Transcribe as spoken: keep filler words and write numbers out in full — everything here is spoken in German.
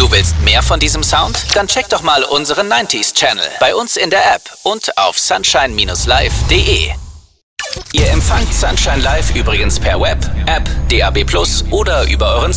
Du willst mehr von diesem Sound? Dann check doch mal unseren neunziger Channel bei uns in der App und auf sunshine live punkt de. Ihr empfangt Sunshine Live übrigens per Web, App, D A B plus oder über euren